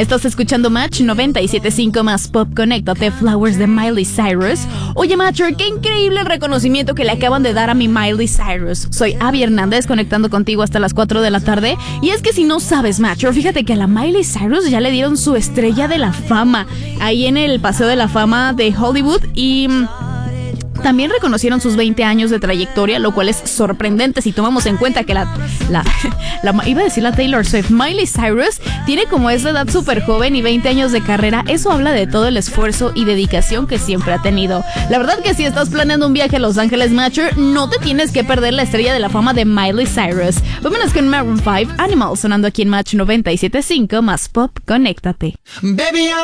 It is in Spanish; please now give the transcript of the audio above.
Estás escuchando Match 97.5 más Pop. Conéctate, Flowers de Miley Cyrus. Oye, Matcher, qué increíble el reconocimiento que le acaban de dar a mi Miley Cyrus. Soy Abby Hernández, conectando contigo hasta las 4 de la tarde. Y es que si no sabes, Matcher, fíjate que a la Miley Cyrus ya le dieron su estrella de la fama ahí en el Paseo de la Fama de Hollywood y también reconocieron sus 20 años de trayectoria, lo cual es sorprendente si tomamos en cuenta que iba a decir la Taylor Swift, Miley Cyrus tiene como esa edad súper joven y 20 años de carrera. Eso habla de todo el esfuerzo y dedicación que siempre ha tenido. La verdad que si estás planeando un viaje a Los Ángeles, Matcher, no te tienes que perder la estrella de la fama de Miley Cyrus. Vámonos con Maroon 5, Animal, sonando aquí en Match 97.5 más Pop. Conéctate. Baby,